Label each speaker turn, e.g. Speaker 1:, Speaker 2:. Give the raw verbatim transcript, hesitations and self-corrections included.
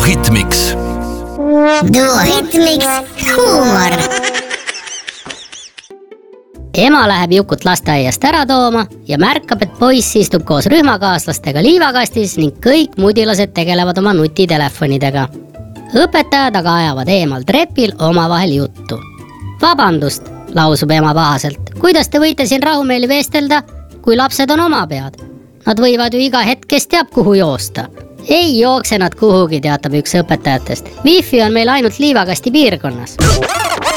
Speaker 1: Hitmix.
Speaker 2: Duo Hitmix huumor.
Speaker 3: Ema läheb Jukut lasteaiast ära tooma ja märkab, et poiss istub koos rühmakaaslastega liivakastis ning kõik mudilased tegelevad oma nutitelefonidega. Õpetajad aga ajavad eemal trepil omavahel juttu. Vabandust, lausub ema pahaselt. Kuidas te võite siin rahumeeli vestelda, kui lapsed on oma pead? Nad võivad ju iga hetk, kes teab kuhu joosta. Ei jookse nad kuhugi, teatab üks õpetajatest. Wifi on meil ainult liivakasti piirkonnas.